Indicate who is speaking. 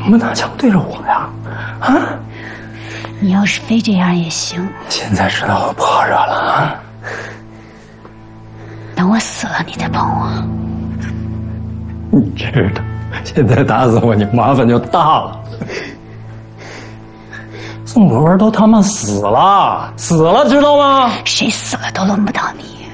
Speaker 1: 么拿枪对着我呀？啊！
Speaker 2: 你要是非这样也行。
Speaker 1: 现在知道我不好惹了啊！
Speaker 2: 等我死了，你再碰我。
Speaker 1: 你知道，现在打死我，你麻烦就大了。宋博文都他妈死了，知道吗？
Speaker 2: 谁死了都轮不到你。